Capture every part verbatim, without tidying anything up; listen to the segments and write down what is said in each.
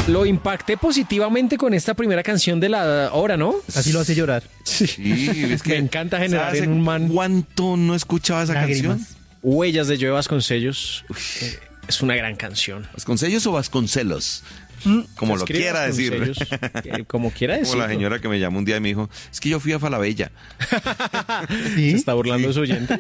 Lo impacté positivamente con esta primera canción de la hora, ¿no? Así lo hace llorar. Sí, Sí, es que me encanta generar ¿sabes en un man ¿Cuánto no escuchaba esa Lágrimas. canción? Huellas de Joe Vasconcellos. Eh, Es una gran canción. ¿Vasconcellos o Vasconcelos? Como lo Escribe quiera decir. Vasconcellos, eh, Como quiera decir. Como la señora que me llamó un día y me dijo, es que yo fui a Falabella. ¿Sí? Se está burlando de su oyente.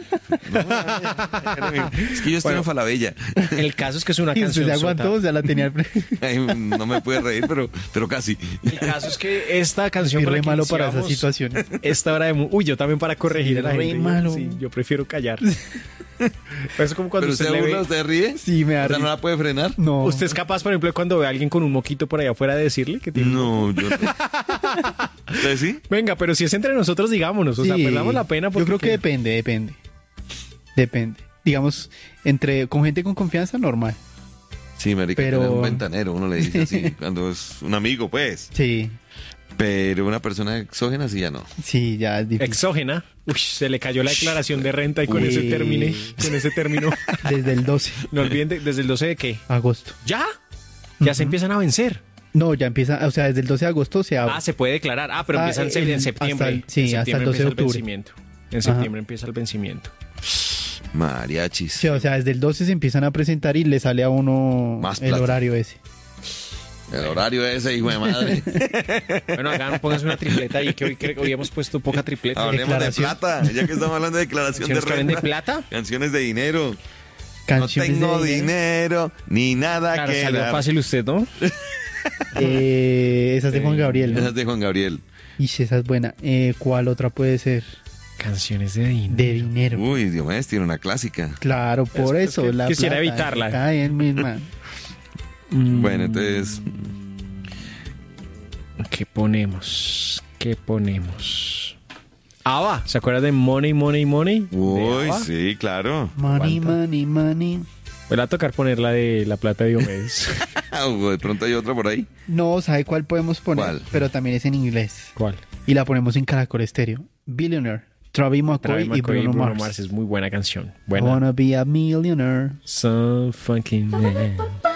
Es que yo estoy Bueno. en Falabella. El caso es que es una Y usted canción. se aguantó, o sea, la tenía... Ay, no me pude reír, pero, pero casi. El caso es que esta canción Y con la re que malo para esas iniciamos situaciones. Esta hora de... mu- Uy, yo también para corregir Sí, a la re gente. malo. Sí, yo prefiero callar. Pero es como cuando ¿Pero usted, usted le burla, ve... usted ríe? Sí, me da O sea, risa. ¿no la puede frenar? No. ¿Usted es capaz, por ejemplo, cuando ve a alguien con un moquito por allá afuera de decirle que tiene... No, yo no. ¿Usted sí? Venga, pero si es entre nosotros, digámonos. O sea, Sí. perdamos la pena porque... Yo creo que depende, depende. Depende. Digamos, entre con gente con confianza, normal. Sí, marica, Pero- pero... un ventanero, uno le dice así, cuando es un amigo, pues. Sí, Pero una persona exógena sí ya no. sí, ya es difícil. Exógena. Uy, se le cayó la declaración de renta y con Uy. ese término, con ese término. Desde el doce No olviden, de- desde el doce de qué. de agosto. ¿Ya? Ya se empiezan a vencer. No, ya empieza, o sea, desde el doce de agosto se abre. Ah, se puede declarar. Ah, pero Ah, empieza en, el- en septiembre. hasta el- sí, En hasta el septiembre doce de empieza octubre. vencimiento. En septiembre empieza el vencimiento. Mariachis. Sí, o sea, desde el doce se empiezan a presentar y le sale a uno Más el plata. horario ese. El horario ese, hijo de madre. Bueno, hagan, pónganse una tripleta ahí, que hoy, creo que hoy hemos puesto poca tripleta. Hablemos de Declaración. plata, ya que estamos hablando de declaración de ¿Canciones que hablen renta. de plata? Canciones de dinero. Canciones no tengo de dinero, ni nada Claro, que salió dar. fácil usted, ¿no? Eh, esa es de Juan Gabriel, Esa ¿no? es de Juan Gabriel. Y esa es buena. Eh, ¿Cuál otra puede ser? Canciones de dinero. De dinero. Uy, Dios mío, tiene una clásica. Claro, por Es- es eso. que la quisiera plata evitarla. cae en misma. Mm, Bueno, entonces, ¿Qué ponemos? ¿Qué ponemos? Ava, ¿se acuerda de Money, Money, Money? ¿De uy, Ava? sí, claro. Money, Aguanta. money, money. Me va a tocar poner la de La Plata de Diomedes. O de pronto hay otra por ahí. No, ¿sabe cuál podemos poner? ¿Cuál? Pero también es en inglés. ¿Cuál? Y la ponemos en Caracol Estéreo. Billionaire. Travis McCoy, Travis y McCoy Bruno, y Bruno Mars. Mars es muy buena canción. I Buena. wanna be a millionaire. Some funky man.